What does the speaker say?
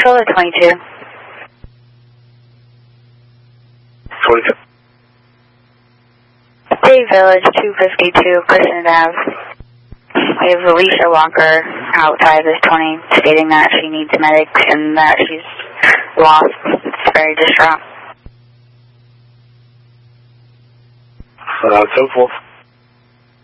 Total 22. 22. Bay Village 252, Kristen Ave. We have Alicia Walker outside this 20 stating that she needs medics and that she's lost. It's very distraught. 10-4.